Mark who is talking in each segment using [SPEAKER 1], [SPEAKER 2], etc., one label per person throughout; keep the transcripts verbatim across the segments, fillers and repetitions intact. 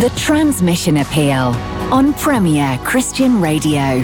[SPEAKER 1] The Transmission Appeal on Premier Christian Radio.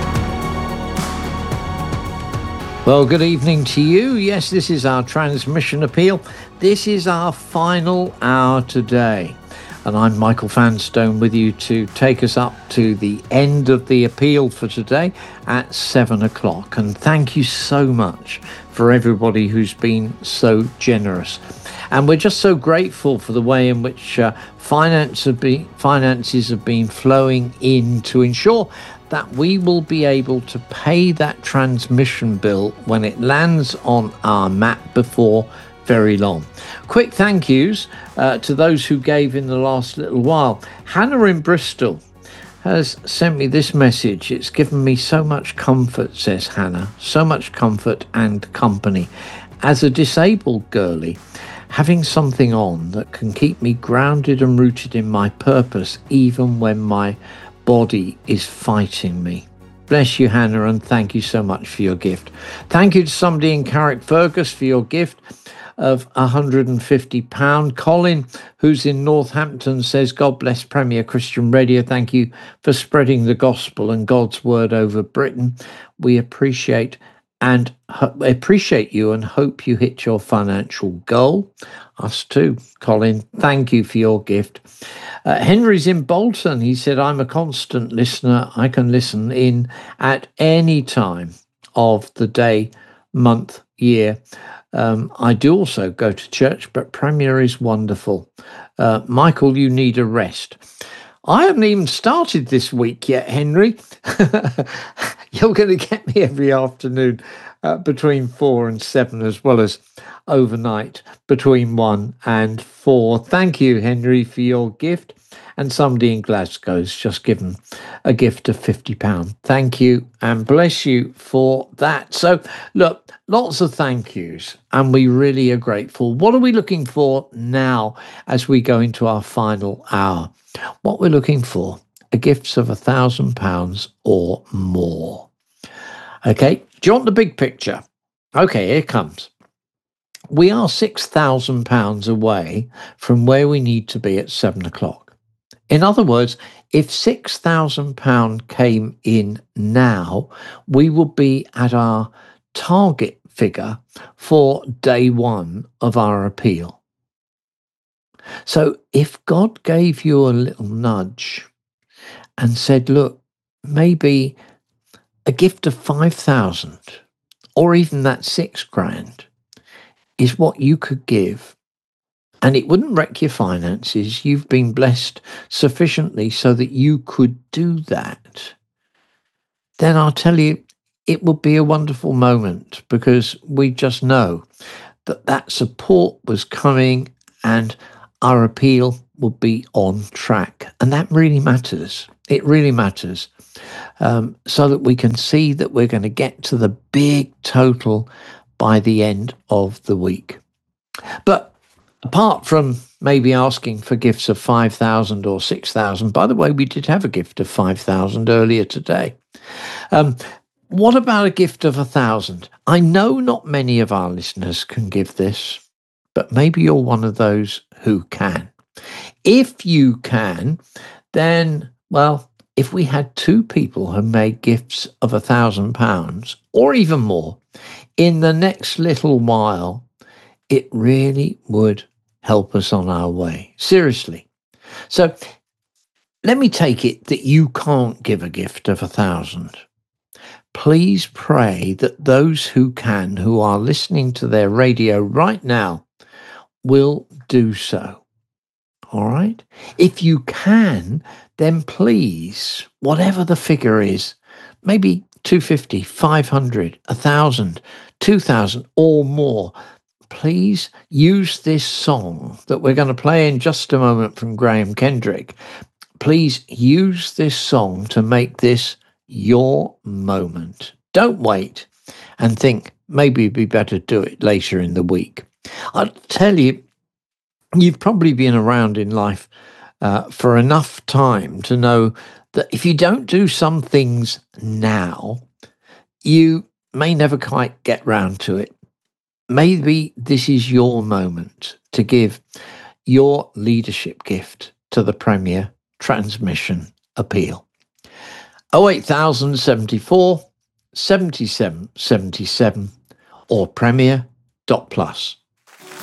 [SPEAKER 2] Well, good evening to you. Yes, this is our Transmission Appeal. This is our final hour today. And I'm Michael Fanstone with you to take us up to the end of the appeal for today at seven o'clock. And thank you so much for everybody who's been so generous. And we're just so grateful for the way in which uh, finance have been, finances have been flowing in to ensure that we will be able to pay that transmission bill when it lands on our map before very long. Quick thank yous uh, to those who gave in the last little while. Hannah in Bristol has sent me this message. It's given me so much comfort, says Hannah, so much comfort and company. As a disabled girlie, having something on that can keep me grounded and rooted in my purpose, even when my body is fighting me. Bless you, Hannah, and thank you so much for your gift. Thank you to somebody in Carrickfergus for your gift of one hundred fifty pounds. Colin, who's in Northampton, says, God bless Premier Christian Radio. Thank you for spreading the gospel and God's word over Britain. We appreciate and ho- appreciate you and hope you hit your financial goal. Us too, Colin. Thank you for your gift. Uh, Henry's in Bolton. He said, I'm a constant listener. I can listen in at any time of the day, month, year. Um, I do also go to church, but Premier is wonderful. Uh, Michael, you need a rest. I haven't even started this week yet, Henry. You're going to get me every afternoon uh, between four and seven, as well as overnight between one and four. Thank you, Henry, for your gift. And somebody in Glasgow's just given a gift of fifty pounds. Thank you and bless you for that. So, look, lots of thank yous, and we really are grateful. What are we looking for now as we go into our final hour? What we're looking for are gifts of a thousand pounds or more. Okay, do you want the big picture? Okay, here comes. We are six thousand pounds away from where we need to be at seven o'clock. In other words, if six thousand pounds came in now, we would be at our target figure for day one of our appeal. So if God gave you a little nudge and said, look, maybe a gift of five thousand or even that six grand is what you could give, and it wouldn't wreck your finances, you've been blessed sufficiently so that you could do that, then I'll tell you, it would be a wonderful moment, because we just know that that support was coming and our appeal would be on track. And that really matters. It really matters. Um, so that we can see that we're going to get to the big total by the end of the week. But apart from maybe asking for gifts of five thousand or six thousand, by the way, we did have a gift of five thousand earlier today. Um, what about a gift of one thousand? I know not many of our listeners can give this, but maybe you're one of those who can. If you can, then, well, if we had two people who made gifts of a thousand pounds or even more in the next little while, it really would help us on our way. Seriously. So let me take it that you can't give a gift of a thousand. Please pray that those who can, who are listening to their radio right now, will do so. All right? If you can, then please, whatever the figure is, maybe two hundred fifty, five hundred, one thousand, two thousand or more, please use this song that we're going to play in just a moment from Graham Kendrick. Please use this song to make this your moment. Don't wait and think maybe it'd be better to do it later in the week. I'll tell you, you've probably been around in life uh, for enough time to know that if you don't do some things now, you may never quite get round to it. Maybe this is your moment to give your leadership gift to the Premier transmission appeal. oh eight thousand seventy-four seventy-seven seventy-seven or premier dot plus.